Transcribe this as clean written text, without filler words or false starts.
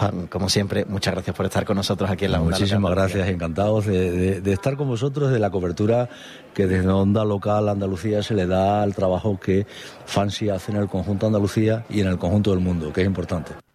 Juan, como siempre, muchas gracias por estar con nosotros aquí en la Onda. Muchísimas gracias, encantados de estar con vosotros, de la cobertura que desde Onda Local Andalucía se le da al trabajo que Fansi hace en el conjunto Andalucía y en el conjunto del mundo, que es importante.